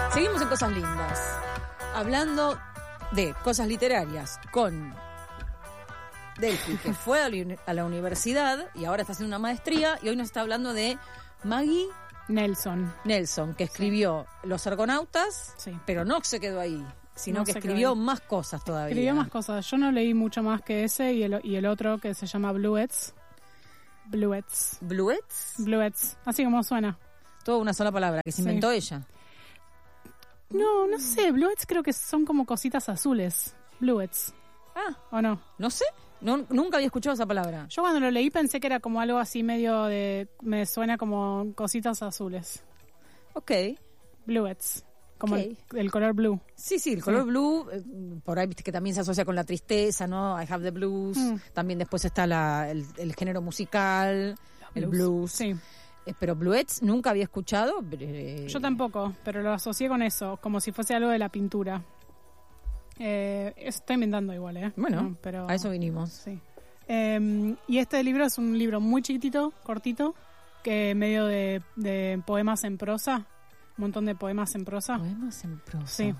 Seguimos en Cosas Lindas, hablando de cosas literarias con Delphi, que fue a la universidad y ahora está haciendo una maestría, y hoy nos está hablando de Maggie Nelson, que escribió Los Argonautas, sí, pero no se quedó ahí, sino No que se escribió quedó ahí. más cosas todavía. Escribió más cosas. Yo no leí mucho más que ese y el otro que se llama Bluets. ¿Bluets? Bluets, así como suena. Toda una sola palabra, que se inventó ella. No sé, Bluets creo que son como cositas azules. Bluets. Ah, ¿O no? no sé, nunca había escuchado esa palabra. Yo cuando lo leí pensé que era como algo así medio de... Me suena como cositas azules. Ok. Bluets. Como Ok. el color blue. Sí, el color blue, por ahí viste que también se asocia con la tristeza, ¿no? I have the blues. También después está el género musical, el blues. Sí. Pero Bluets nunca había escuchado. Yo tampoco, pero lo asocié con eso, como si fuese algo de la pintura. Estoy inventando igual, ¿eh? Bueno, No, pero, a eso vinimos. sí. Y este libro es un libro muy chiquitito, cortito, que medio de poemas en prosa. Un montón de poemas en prosa. Poemas en prosa. Sí.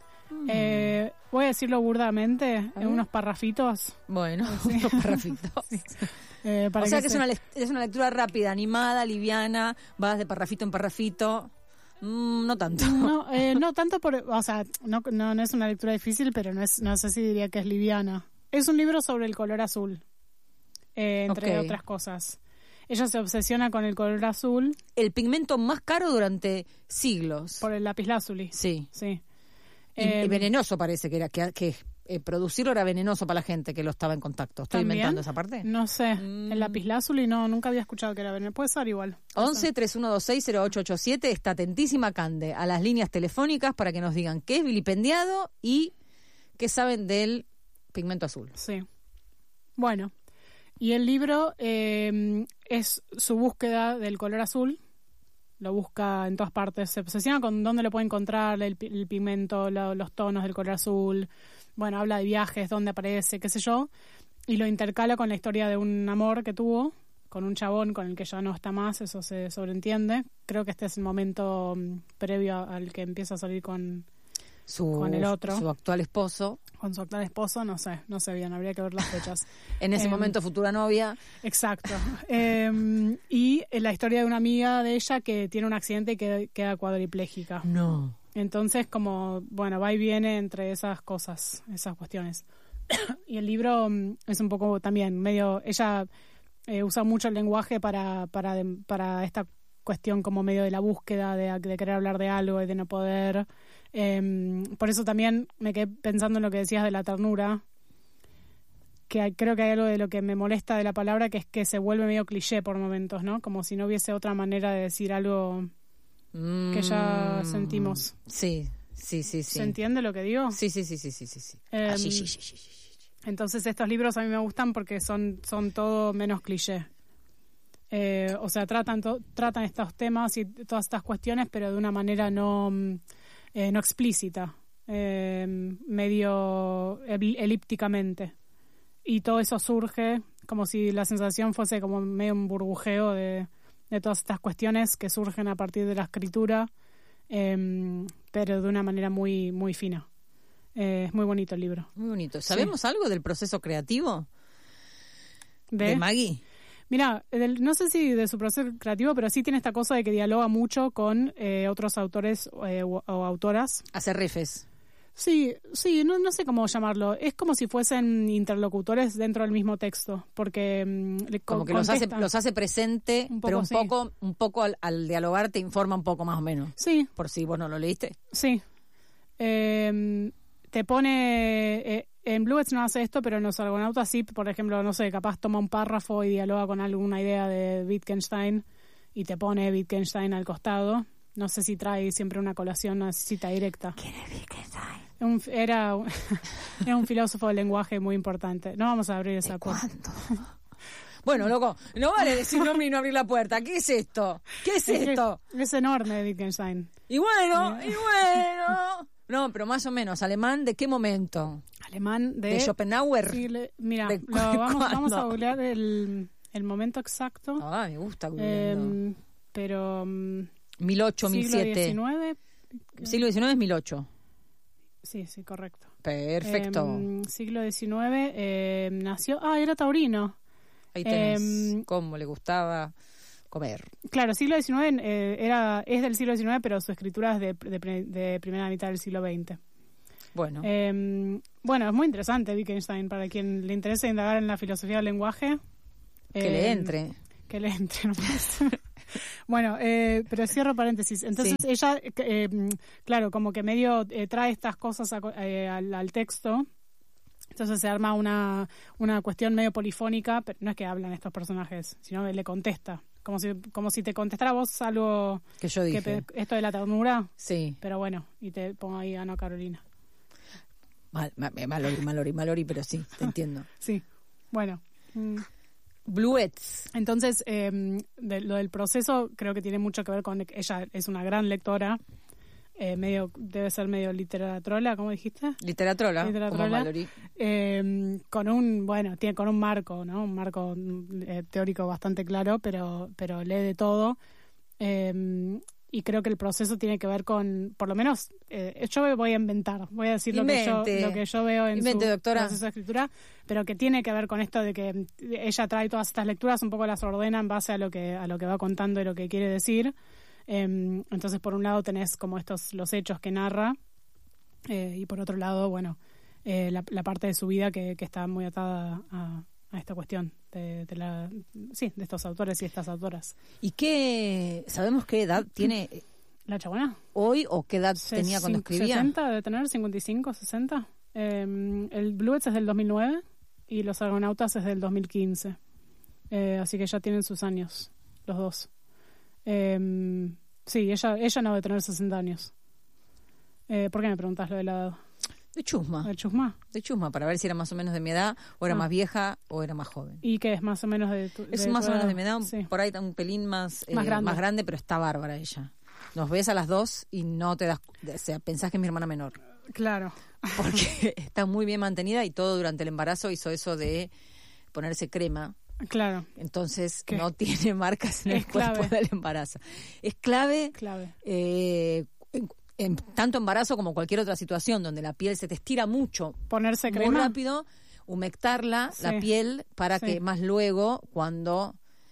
Voy a decirlo burdamente, en unos parrafitos. Bueno, unos parrafitos. Para O sea que se- es una lectura rápida, animada, liviana, vas de parrafito en parrafito. No tanto. No tanto o sea, no es una lectura difícil, pero no sé si diría que es liviana. Es un libro sobre el color azul, entre Ok. otras cosas. Ella se obsesiona con el color azul El pigmento más caro durante siglos. por el lapislázuli. Sí. Sí. Y venenoso parece que era, que producirlo era venenoso para la gente que lo estaba en contacto. ¿Estoy ¿También? inventando esa parte? No sé, el lapislázuli nunca había escuchado que era venenoso. Puede ser igual. 11-3126-0887, está atentísima Cande a las líneas telefónicas para que nos digan qué es vilipendiado y qué saben del pigmento azul. Sí. Bueno, y el libro es su búsqueda del color azul. Lo busca en todas partes. Se obsesiona con dónde lo puede encontrar, el pigmento, los tonos del color azul. Bueno, habla de viajes, dónde aparece, qué sé yo. Y lo intercala con la historia de un amor que tuvo con un chabón con el que ya no está más. Eso se sobreentiende. Creo que este es el momento previo al que empieza a salir con el otro. Su actual esposo. Con su actual esposo, no sé bien, habría que ver las fechas. En ese momento futura novia. Exacto. Y la historia de una amiga de ella que tiene un accidente y queda cuadripléjica. No. Entonces, como, bueno, va y viene entre esas cosas, esas cuestiones. Y el libro es un poco también medio... Ella usa mucho el lenguaje para esta cuestión como medio de la búsqueda, de querer hablar de algo y de no poder. Por eso también me quedé pensando en lo que decías de la ternura, que creo que hay algo de lo que me molesta de la palabra, que es que se vuelve medio cliché por momentos, ¿no? Como si no hubiese otra manera de decir algo que ya sentimos. Sí. ¿Se entiende lo que digo? Sí. Sí. Entonces estos libros a mí me gustan porque son todo menos cliché. O sea, tratan estos temas y todas estas cuestiones, pero de una manera no explícita, medio elípticamente. Y todo eso surge como si la sensación fuese como medio un burbujeo de todas estas cuestiones que surgen a partir de la escritura, pero de una manera muy, muy fina. Es muy bonito el libro. Muy bonito. ¿Sabemos algo del proceso creativo ¿De de Maggie? Mira, no sé si de su proceso creativo, pero sí tiene esta cosa de que dialoga mucho con otros autores o autoras. Hace rifes. Sí, no sé cómo llamarlo. Es como si fuesen interlocutores dentro del mismo texto, porque como que los hace presente, pero sí. un poco al dialogar te informa un poco más o menos. Sí. Por si vos no lo leíste. Sí. Te pone... en Bluets no hace esto, pero en Los Argonautas sí, por ejemplo, no sé, capaz toma un párrafo y dialoga con alguna idea de Wittgenstein y te pone Wittgenstein al costado. No sé si trae siempre una colación, una cita directa. ¿Quién es Wittgenstein? Era un filósofo del lenguaje muy importante. No vamos a abrir esa puerta. Bueno, loco, no vale decir nombre y no abrir la puerta. ¿Qué es esto? ¿Qué es esto? Es enorme Wittgenstein. Y bueno. No, pero más o menos, ¿alemán de qué momento? Alemán ¿De Schopenhauer? Sí, mira, ¿De vamos a googlear el momento exacto. Ah, me gusta googleando. Pero... 1008, siglo 1007. XIX, Siglo XIX es 1008. Sí, correcto. Perfecto. Siglo XIX nació... era taurino. Ahí tenés cómo le gustaba comer. Claro, siglo XIX es del siglo XIX, pero su escritura es de primera mitad del siglo XX. Bueno. Es muy interesante Wittgenstein, para quien le interese indagar en la filosofía del lenguaje. Que le entre. Que le entre. Bueno, pero cierro paréntesis. Entonces ella, claro, como que medio trae estas cosas al texto. Entonces se arma una cuestión medio polifónica, pero no es que hablan estos personajes, sino que le contesta. Como si te contestara vos algo que yo dije. Esto de la ternura. Sí. Pero bueno, y te pongo ahí a Ana Carolina. Mallory, pero sí, te entiendo. Sí, bueno. Bluets. Entonces, lo del proceso creo que tiene mucho que ver con... Ella es una gran lectora, debe ser medio literatrola, ¿cómo dijiste? Literatrola. Como Mallory. Con un marco, ¿no? Un marco teórico bastante claro, pero lee de todo. Y creo que el proceso tiene que ver con, por lo menos, yo voy a inventar, voy a decir lo que yo veo en su proceso de escritura, pero que tiene que ver con esto de que ella trae todas estas lecturas, un poco las ordena en base a lo que va contando y lo que quiere decir. Entonces, por un lado tenés como los hechos que narra, y por otro lado, la parte de su vida que está muy atada a esta cuestión de estos autores y estas autoras. ¿Y sabemos qué edad tiene la chabona hoy o qué edad tenía cuando escribía? 60, debe tener 55, 60. El Bluets es del 2009 y Los Argonautas es del 2015. Así que ya tienen sus años, los dos. Sí, ella no debe tener 60 años. ¿Por qué me preguntas lo de la edad? De chusma. De chusma, para ver si era más o menos de mi edad, o era más vieja, o era más joven. ¿Y qué es más o menos de tu edad? Es más o menos de mi edad, por ahí un pelín más grande, pero está bárbara ella. Nos ves a las dos y no te das... O sea, pensás que es mi hermana menor. Claro. Porque está muy bien mantenida y todo durante el embarazo hizo eso de ponerse crema. Claro. Entonces no tiene marcas en el cuerpo del embarazo. Es clave. Tanto embarazo como cualquier otra situación donde la piel se te estira mucho, ponerse crema muy rápido, humectarla la piel para que más luego cuando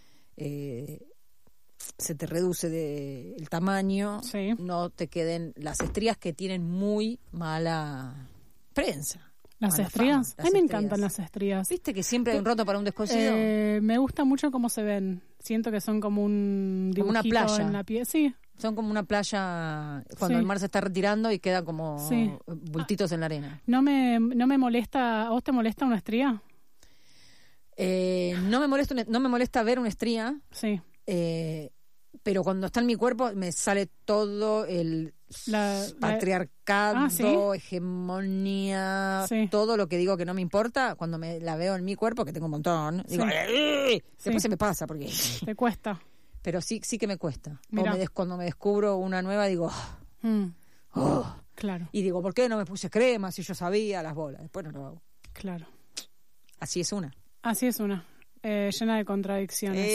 se te reduce el tamaño no te queden las estrías que tienen muy mala prensa. ¿Las estrías? A mí me encantan las estrías. ¿Viste que siempre hay un roto para un descosido? Me gusta mucho cómo se ven. Siento que son como un dibujito, como una playa en la piel. Sí. Son como una playa cuando el mar se está retirando y quedan como bultitos en la arena. No me molesta. ¿A vos te molesta una estría? No me molesta ver una estría. Sí. Pero cuando está en mi cuerpo me sale todo el patriarcado, hegemonía, todo lo que digo que no me importa. Cuando la veo en mi cuerpo, que tengo un montón, digo, después se me pasa porque te cuesta. Pero sí que me cuesta. Cuando me descubro una nueva, digo... Claro. Y digo, ¿por qué no me puse crema si yo sabía las bolas? Después no lo hago. Claro. Así es una. Llena de contradicciones.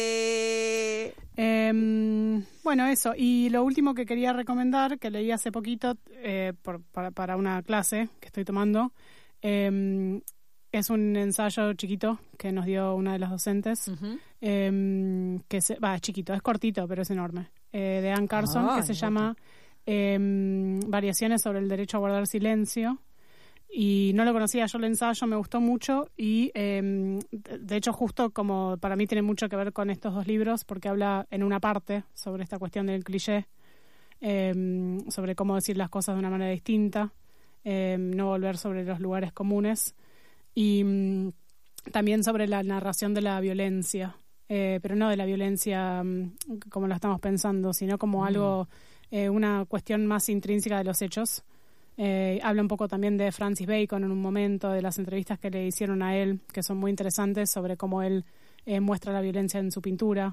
Eso. Y lo último que quería recomendar, que leí hace poquito para una clase que estoy tomando, es un ensayo chiquito que nos dio una de las docentes. Uh-huh. Es chiquito, es cortito, pero es enorme. De Anne Carson, que se llama Variaciones sobre el derecho a guardar silencio. Y no lo conocía yo el ensayo, me gustó mucho. Y de hecho, justo como para mí tiene mucho que ver con estos dos libros, porque habla en una parte sobre esta cuestión del cliché, sobre cómo decir las cosas de una manera distinta, no volver sobre los lugares comunes. Y también sobre la narración de la violencia, pero no de la violencia como la estamos pensando, sino como algo, una cuestión más intrínseca de los hechos. Habla un poco también de Francis Bacon en un momento, de las entrevistas que le hicieron a él, que son muy interesantes, sobre cómo él muestra la violencia en su pintura.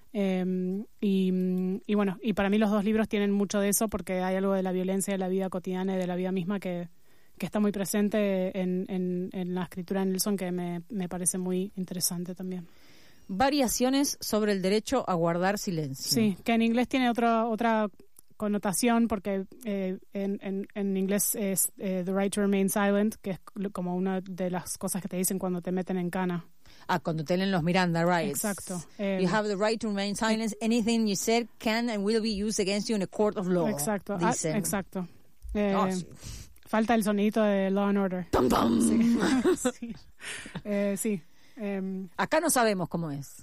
Y para mí los dos libros tienen mucho de eso, porque hay algo de la violencia de la vida cotidiana y de la vida misma que está muy presente en la escritura de Nelson, que me parece muy interesante también. Variaciones sobre el derecho a guardar silencio. Sí, que en inglés tiene otra connotación, porque en inglés es the right to remain silent, que es como una de las cosas que te dicen cuando te meten en cana. Cuando te leen los Miranda rights. Exacto. You have the right to remain silent. Anything you said can and will be used against you in a court of law. Exacto. Dicen. Exacto. Sí. Falta el sonidito de Law and Order. ¡Pum, pum! Sí. Sí. Acá no sabemos cómo es.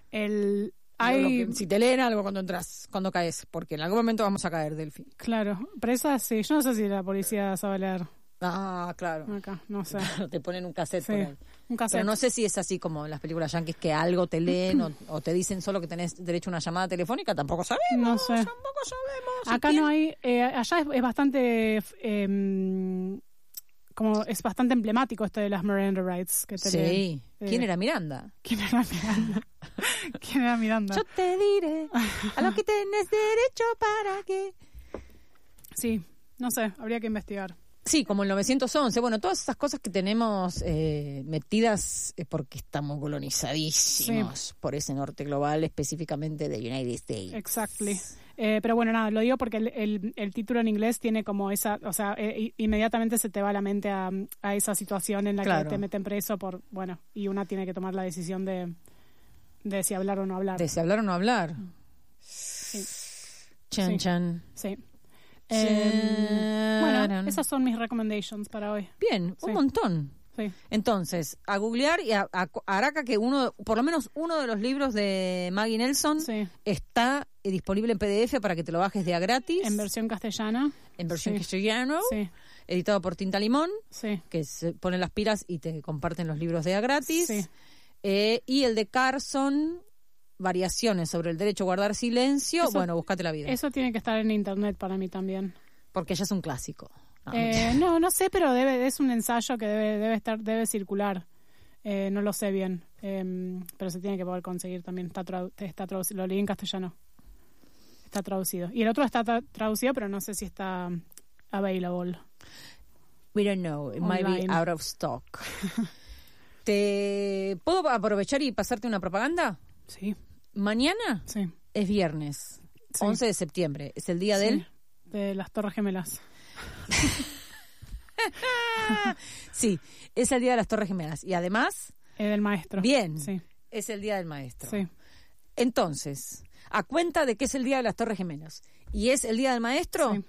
Si te leen algo cuando entras, cuando caes, porque en algún momento vamos a caer, Delphi. Claro, pero esa sí, yo no sé si la policía sabe leer. Claro. Acá, no sé. Te ponen un cassette Sí, por ahí. un cassette. Pero no sé si es así como en las películas yankees, que algo te leen o te dicen solo que tenés derecho a una llamada telefónica. Tampoco sabemos. No sé. Tampoco sabemos. Acá no hay. Allá es bastante. Como es bastante emblemático esto de las Miranda rights. Que te leen. ¿Quién era Miranda? ¿Quién era Miranda? ¿Quién era Miranda? Yo te diré a lo que tenés derecho para que... Sí, no sé, habría que investigar. Sí, como el 911. Bueno, todas esas cosas que tenemos metidas porque estamos colonizadísimos por ese norte global, específicamente de United States. Exactly. Pero bueno, nada, lo digo porque el título en inglés tiene como esa, o sea, inmediatamente se te va a la mente a esa situación en la que te meten preso y una tiene que tomar la decisión de si hablar o no hablar. De si hablar o no hablar. Sí. Chan. Sí. Bueno, esas son mis recommendations para hoy. Bien, un montón. Sí. Entonces, a googlear y a Araca, que por lo menos uno de los libros de Maggie Nelson está disponible en PDF para que te lo bajes de a gratis. En versión castellana. En versión castellano. Sí. Editado por Tinta Limón. Sí. Que se ponen las pilas y te comparten los libros de a gratis. Sí. Y el de Carson, Variaciones sobre el derecho a guardar silencio. Búscate la vida. Eso tiene que estar en internet para mí también. Porque ya es un clásico. No sé, pero es un ensayo que debe circular. No lo sé bien, pero se tiene que poder conseguir también. Está traducido. Lo leí en castellano. Está traducido. Y el otro está traducido, pero no sé si está available. We don't know. It might be out of stock. ¿Te puedo aprovechar y pasarte una propaganda? Sí. Mañana es viernes, 11 de septiembre. Es el día de las Torres Gemelas. Sí, es el día de las Torres Gemelas. Y además... del maestro. Bien, sí. Es el día del maestro. Sí. Entonces, a cuenta de que es el día de las Torres Gemelas y es el día del maestro...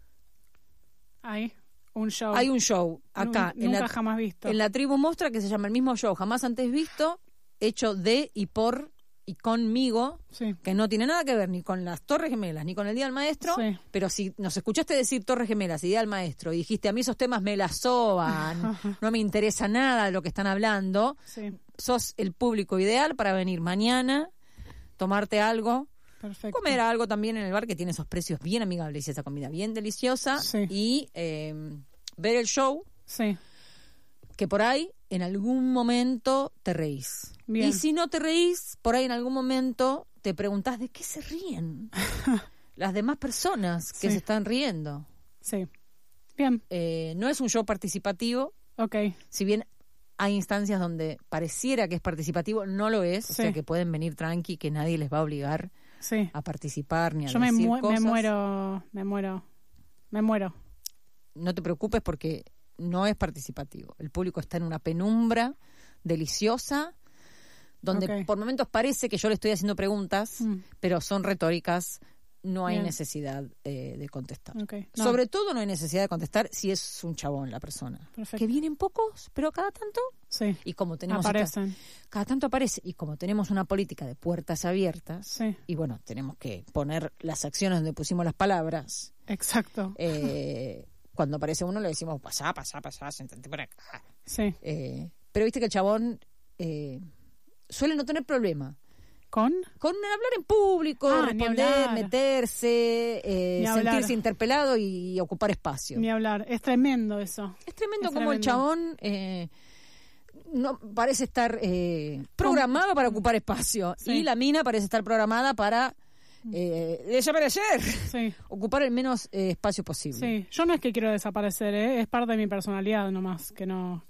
Hay un show. Hay un show acá. Nunca jamás visto. En la Tribu Mostra, que se llama el mismo show, jamás antes visto, hecho de y por... y conmigo, que no tiene nada que ver ni con las Torres Gemelas ni con el Día del Maestro, pero si nos escuchaste decir Torres Gemelas y Día del Maestro y dijiste, a mí esos temas me la soban, no me interesa nada de lo que están hablando, sos el público ideal para venir mañana, tomarte algo, comer algo también en el bar, que tiene esos precios bien amigables y esa comida bien deliciosa, y ver el show, que por ahí en algún momento te reís. Bien. Y si no te reís, por ahí en algún momento te preguntás de qué se ríen las demás personas que se están riendo. Sí. Bien. No es un show participativo. Okay. Si bien hay instancias donde pareciera que es participativo, no lo es. O sea que pueden venir tranqui, que nadie les va a obligar a participar ni a decir cosas. Me muero. No te preocupes porque no es participativo. El público está en una penumbra deliciosa, donde por momentos parece que yo le estoy haciendo preguntas, pero son retóricas. No hay necesidad de contestar. No. Sobre todo no hay necesidad de contestar si es un chabón la persona. Perfecto. Que vienen pocos, pero cada tanto. Y como tenemos aparecen. Cada tanto aparece. Y como tenemos una política de puertas abiertas, y bueno, tenemos que poner las acciones donde pusimos las palabras. Exacto. Cuando aparece uno le decimos, pasá, sentate por acá. Pero viste que el chabón suele no tener problema. ¿Con hablar en público, responder, meterse, sentirse interpelado y ocupar espacio. Ni hablar. Es tremendo eso. Es tremendo como el chabón no parece estar programado para ocupar espacio. Y la mina parece estar programada para desaparecer. Ocupar el menos espacio posible. Yo no es que quiero desaparecer, es parte de mi personalidad nomás, no.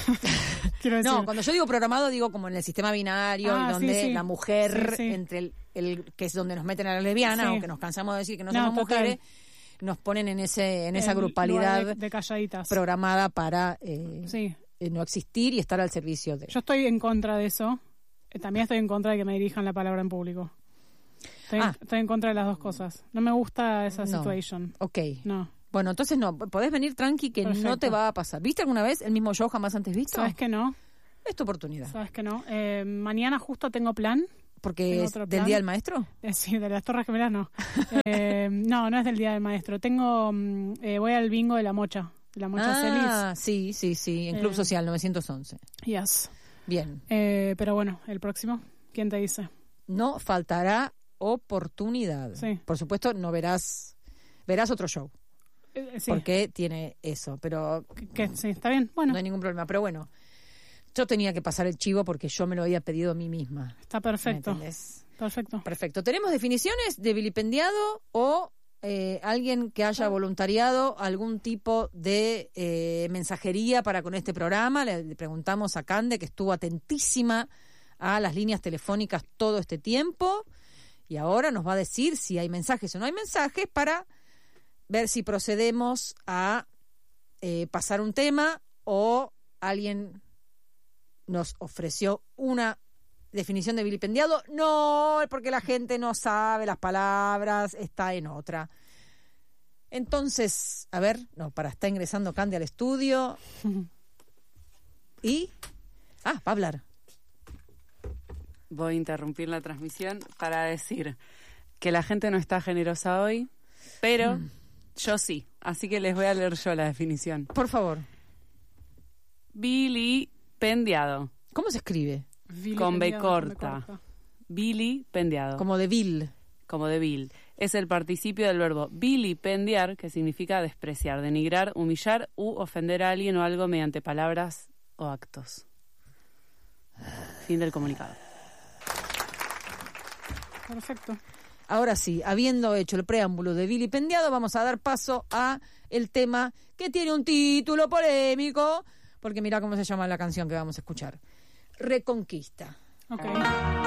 Quiero decir. No, cuando yo digo programado digo como en el sistema binario y donde la mujer entre que es donde nos meten a la lesbiana, Sí. aunque nos cansamos de decir que no No, somos total. mujeres, nos ponen en esa El grupalidad lugar de calladitas. programada para Sí. no existir y estar al servicio de... Yo estoy en contra de eso. También estoy en contra de que me dirijan la palabra en público. Estoy en contra de las dos cosas. No me gusta esa No. situation. Ok. No. Bueno, entonces no, podés venir tranqui que no Perfecto. te va a pasar. ¿Viste alguna vez el mismo show jamás antes visto? ¿Sabes que no? Es tu oportunidad. ¿Sabes que no? Mañana justo tengo plan. Porque Tengo es otro del plan. Día del Maestro. Sí, de las Torres Gemelas no. No es del Día del Maestro. Voy al bingo de la Mocha. De la Mocha sí, en Club Social 911. Celis. Yes. Bien. Pero bueno, el próximo, ¿quién te dice? No faltará oportunidad. Sí. Por supuesto, no verás otro show. Sí. Porque tiene eso, pero Sí, está bien. Bueno, no hay ningún problema. Pero bueno, yo tenía que pasar el chivo porque yo me lo había pedido a mí misma. está perfecto. ¿Me entendés? Perfecto. Perfecto. ¿Tenemos definiciones de vilipendiado o alguien que haya voluntariado algún tipo de mensajería para con este programa? Le preguntamos a Cande, que estuvo atentísima a las líneas telefónicas todo este tiempo y ahora nos va a decir si hay mensajes o no hay mensajes para ver si procedemos a pasar un tema o alguien nos ofreció una definición de vilipendiado. No, porque la gente no sabe las palabras, está en otra. Entonces, a ver, está ingresando Candy al estudio. Y... va a hablar. Voy a interrumpir la transmisión para decir que la gente no está generosa hoy, pero yo sí. Así que les voy a leer yo la definición. Por favor. Vilipendiado. ¿Cómo se escribe? Con B corta. Vilipendiado. Como de vil. Como de vil. Es el participio del verbo vilipendiar, que significa despreciar, denigrar, humillar u ofender a alguien o algo mediante palabras o actos. Fin del comunicado. Perfecto. Ahora sí, habiendo hecho el preámbulo de vilipendiado, vamos a dar paso a el tema que tiene un título polémico, porque mira cómo se llama la canción que vamos a escuchar. Reconquista. Ok.